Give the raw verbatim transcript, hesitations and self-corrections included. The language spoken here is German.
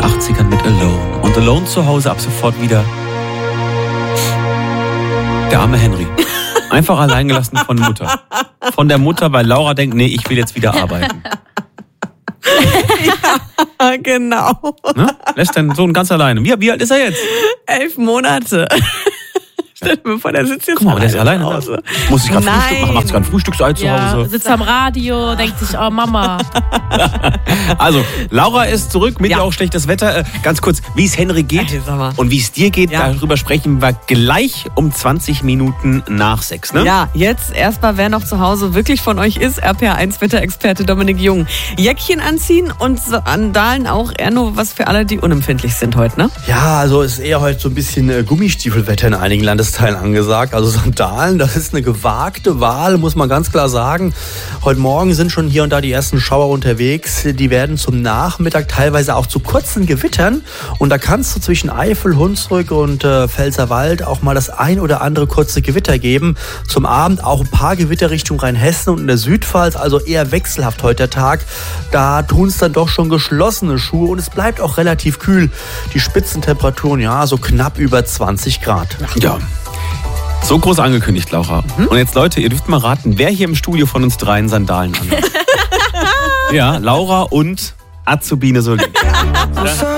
achtzigern mit Alone. Und Alone zu Hause ab sofort wieder der arme Henry. Einfach allein gelassen von der Mutter. Von der Mutter, weil Laura denkt, nee, ich will jetzt wieder arbeiten. Ja, genau. Ne? Lässt deinen Sohn ganz alleine. Wie, wie alt ist er jetzt? Elf Monate. Stell dir mal vor, der sitzt jetzt Guck mal, der ist alleine zu zu Hause. Muss ich gerade Nein. Frühstück machen, macht sich gerade ein Frühstücksei zu Ja, Hause. sitzt am Radio, denkt sich, oh Mama. Also, Laura ist zurück, mit Ja. ja auch schlechtes Wetter. Äh, Ganz kurz, wie es Henry geht Ey, sag mal. und wie es dir geht, Ja. darüber sprechen wir gleich um zwanzig Minuten nach sechs, ne? Ja, jetzt erstmal, wer noch zu Hause wirklich von euch ist, R P R eins Wetterexperte Dominik Jung. Jäckchen anziehen und Sandalen auch, eher nur was für alle, die unempfindlich sind heute, ne? Ja, also ist eher heute so ein bisschen äh, Gummistiefelwetter in einigen Landesteilen angesagt. Also Sandalen, das ist eine gewagte Wahl, muss man ganz klar sagen. Heute Morgen sind schon hier und da die ersten Schauer unterwegs. Die werden zum Nachmittag teilweise auch zu kurzen Gewittern. Und da kannst du zwischen Eifel, Hunsrück und äh, Pfälzerwald auch mal das ein oder andere kurze Gewitter geben. Zum Abend auch ein paar Gewitter Richtung Rheinhessen und in der Südpfalz, also eher wechselhaft heute der Tag. Da tun es dann doch schon geschlossene Schuhe und es bleibt auch relativ kühl. Die Spitzentemperaturen, ja, so knapp über zwanzig Grad. Ja. So groß angekündigt, Laura. Mhm. Und jetzt, Leute, ihr dürft mal raten, wer hier im Studio von uns dreien Sandalen anhat. Ja, Laura und Azubine Solin.